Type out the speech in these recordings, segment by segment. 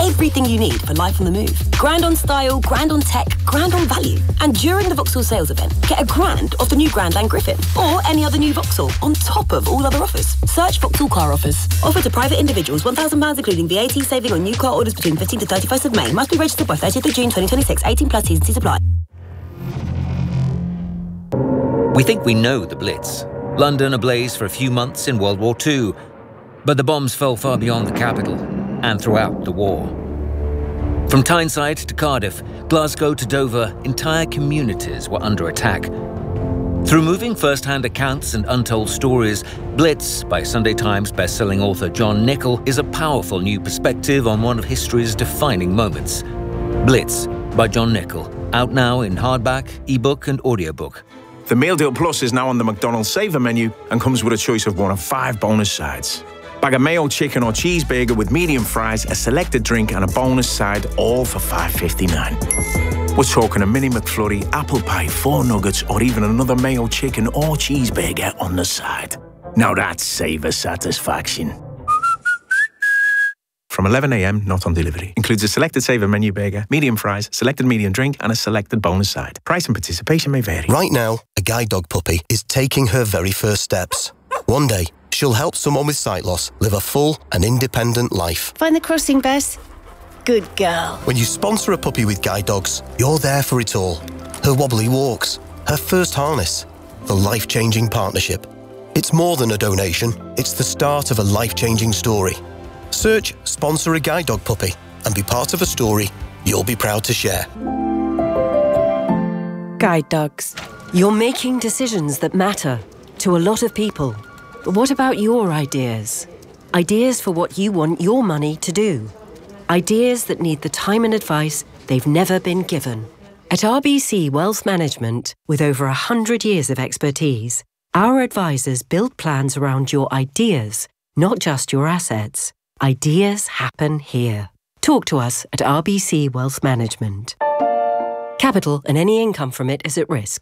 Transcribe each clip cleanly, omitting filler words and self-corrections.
everything you need for life on the move. Grand on style, grand on tech, grand on value. And during the Vauxhall sales event, get a grand off the new Grandland Griffin or any other new Vauxhall on top of all other offers. Search Vauxhall Car Offers. Offer to private individuals, £1,000 including VAT saving on new car orders between 15th to 31st of May. Must be registered by 30th of June 2026. 18 plus T's and C's apply. We think we know the Blitz. London ablaze for a few months in World War II. But the bombs fell far beyond the capital and throughout the war. From Tyneside to Cardiff, Glasgow to Dover, entire communities were under attack. Through moving first-hand accounts and untold stories, Blitz, by Sunday Times best-selling author John Nichol, is a powerful new perspective on one of history's defining moments. Blitz, by John Nichol, out now in hardback, ebook and audiobook. The Meal Deal Plus is now on the McDonald's Saver menu and comes with a choice of one of 5 bonus sides. Bag of mayo, chicken or cheeseburger with medium fries, a selected drink and a bonus side, all for $5.59. We're talking a mini McFlurry, apple pie, 4 nuggets or even another mayo, chicken or cheeseburger on the side. Now that's Saver satisfaction. From 11 a.m, not on delivery. Includes a selected Saver menu burger, medium fries, selected medium drink and a selected bonus side. Price and participation may vary. Right now, a guide dog puppy is taking her very first steps. One day, she'll help someone with sight loss live a full and independent life. Find the crossing, Bess. Good girl. When you sponsor a puppy with guide dogs, you're there for it all. Her wobbly walks, her first harness, the life-changing partnership. It's more than a donation, it's the start of a life-changing story. Search Sponsor a Guide Dog Puppy and be part of a story you'll be proud to share. Guide dogs. You're making decisions that matter to a lot of people. But what about your ideas? Ideas for what you want your money to do. Ideas that need the time and advice they've never been given. At RBC Wealth Management, with over 100 years of expertise, our advisors build plans around your ideas, not just your assets. Ideas happen here. Talk to us at RBC Wealth Management. Capital and any income from it is at risk.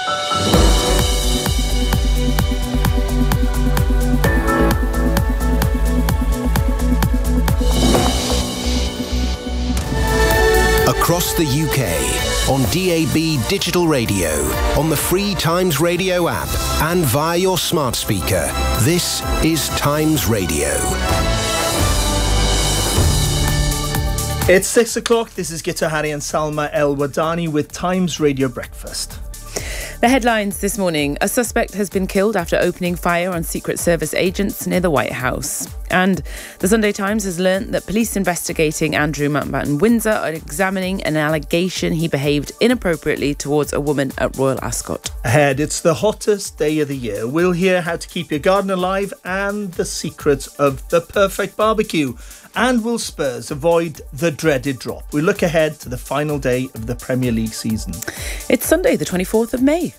Across the UK, on DAB digital radio, on the free Times Radio app, and via your smart speaker, this is Times Radio. It's 6 o'clock. This is Gita Hari and Salma El Wadani with Times Radio Breakfast. The headlines this morning. A suspect has been killed after opening fire on Secret Service agents near the White House. And the Sunday Times has learnt that police investigating Andrew Mountbatten Windsor are examining an allegation he behaved inappropriately towards a woman at Royal Ascot. Ahead, it's the hottest day of the year. We'll hear how to keep your garden alive and the secrets of the perfect barbecue. And will Spurs avoid the dreaded drop? We look ahead to the final day of the Premier League season. It's Sunday, the 24th of May.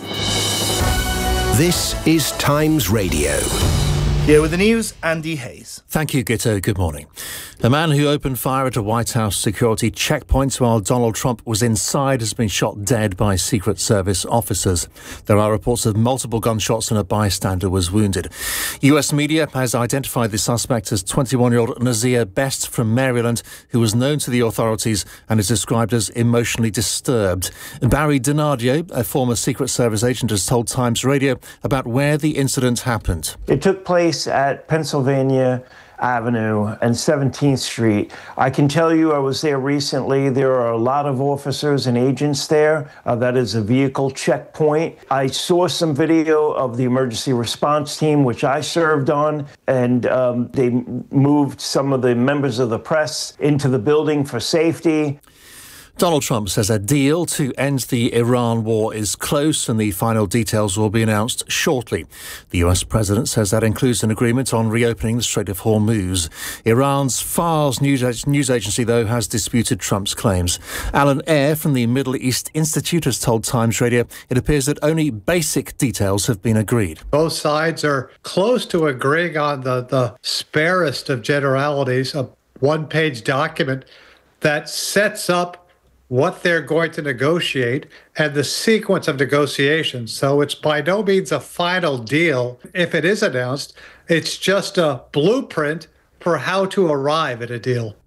This is Times Radio. Here with the news, Andy Hayes. Thank you, Gito. Good morning. The man who opened fire at a White House security checkpoint while Donald Trump was inside has been shot dead by Secret Service officers. There are reports of multiple gunshots and a bystander was wounded. US media has identified the suspect as 21-year-old Nazir Best from Maryland, who was known to the authorities and is described as emotionally disturbed. Barry Donadio, a former Secret Service agent, has told Times Radio about where the incident happened. It took place at Pennsylvania Avenue and 17th Street. I can tell you I was there recently. There are a lot of officers and agents there. That is a vehicle checkpoint. I saw some video of the emergency response team, which I served on, and they moved some of the members of the press into the building for safety. Donald Trump says a deal to end the Iran war is close and the final details will be announced shortly. The US president says that includes an agreement on reopening the Strait of Hormuz. Iran's Fars news agency, though, has disputed Trump's claims. Alan Eyre from the Middle East Institute has told Times Radio it appears that only basic details have been agreed. Both sides are close to agreeing on the sparest of generalities, a one-page document that sets up what they're going to negotiate and the sequence of negotiations. So it's by no means a final deal. If it is announced, it's just a blueprint for how to arrive at a deal.